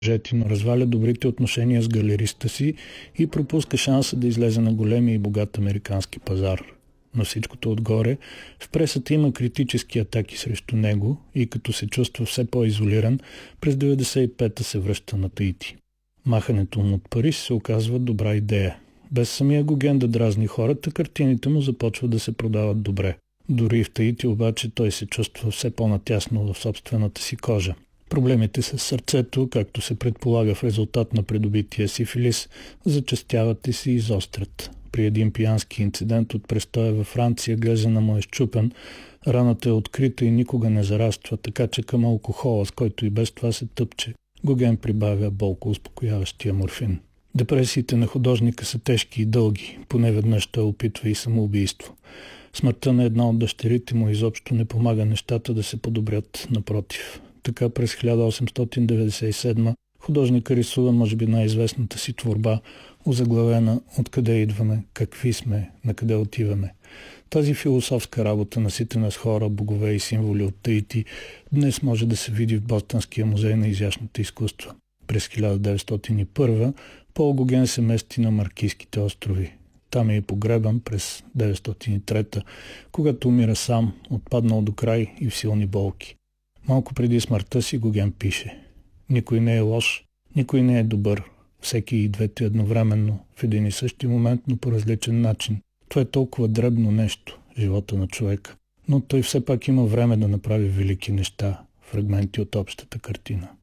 но разваля добрите отношения с галериста си и пропуска шанса да излезе на големия и богат американски пазар. На всичкото отгоре, в пресата има критически атаки срещу него и като се чувства все по-изолиран, през 1995-та се връща на Таити. Махането му от Париж се оказва добра идея. Без самия Гоген да дразни хората, картините му започват да се продават добре. Дори в Таити обаче той се чувства все по-натясно в собствената си кожа. Проблемите с сърцето, както се предполага в резултат на придобития сифилис, зачестяват и се изострят. При един пиянски инцидент от престоя във Франция глезена му е счупен, раната е открита и никога не зараства, така че към алкохола, с който и без това се тъпче, Гоген прибавя болко успокояващия морфин. Депресиите на художника са тежки и дълги, поне веднъж той опитва и самоубийство. Смъртта на една от дъщерите му изобщо не помага нещата да се подобрят, напротив. Така през 1897 художника рисува може би най-известната си творба, озаглавена «Откъде идваме, какви сме, накъде отиваме». Тази философска работа, наситена с хора, богове и символи от Таити, днес може да се види в Бостонския музей на изящните изкуства. През 1901 Пол Гоген се мести на Маркийските острови. Там е и погребан през 1903, когато умира сам, отпаднал до край и в силни болки. Малко преди смъртта си Гоген пише: «Никой не е лош, никой не е добър. Всеки и двете едновременно, в един и същи момент, но по различен начин. Това е толкова дребно нещо, живота на човека. Но той все пак има време да направи велики неща, фрагменти от общата картина».